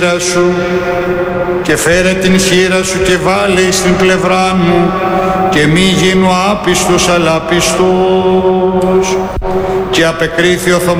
σου και φέρε την χείρα σου και βάλε εις την πλευρά μου και μη γίνω άπιστος αλλά πιστός. Και απεκρίθη ο